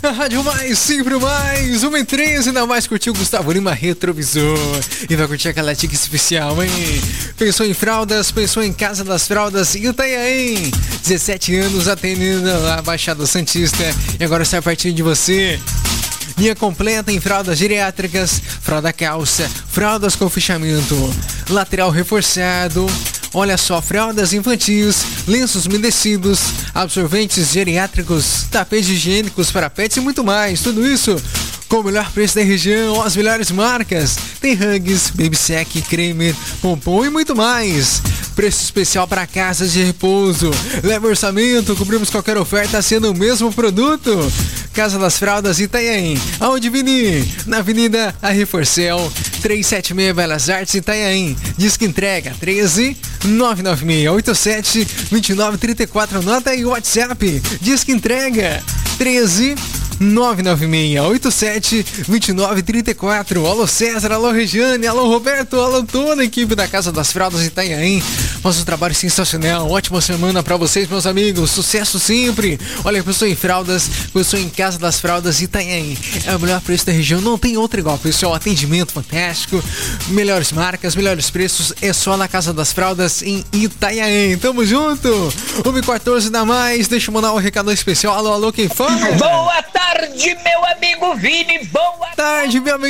A Rádio Mais, sempre mais, 1h13, ainda mais curtiu o Gustavo Lima Retrovisor. E vai curtir aquela dica especial, hein? Pensou em fraldas, pensou em Casa das Fraldas e Itanhaém. 17 anos atendendo a Baixada Santista. E agora sai a partir de você. Linha completa em fraldas geriátricas, fralda calça, fraldas com fechamento, lateral reforçado. Olha só, fraldas infantis, lenços umedecidos, absorventes geriátricos, tapetes higiênicos para pets e muito mais. Tudo isso com o melhor preço da região, as melhores marcas. Tem Huggies, Babysec, Kramer, Pompom e muito mais. Preço especial para casas de repouso. Leva orçamento, cobrimos qualquer oferta sendo o mesmo produto. Casa das Fraldas Itanhaém. Aonde, Vini? Na Avenida Arreforcel, 376 Belas Artes, Itanhaém. Disque entrega 13 99687 2934. Anota aí o WhatsApp. Disque entrega 13 99687 2934. Alô César, alô Regiane, alô Roberto, alô toda a equipe da Casa das Fraldas Itanhaém. Nosso trabalho sensacional, ótima semana pra vocês, meus amigos, sucesso sempre. Olha, pessoa em fraldas, pessoa em Casa das Fraldas Itanhaém. É o melhor preço da região, não tem outro igual, pessoal. Atendimento fantástico, melhores marcas, melhores preços, é só na Casa das Fraldas em Itanhaém. Tamo junto. 1h14 da mais, deixa eu mandar um recado especial. Alô, alô, quem fala? Boa tarde, meu amigo Vini, boa tarde, meu amigo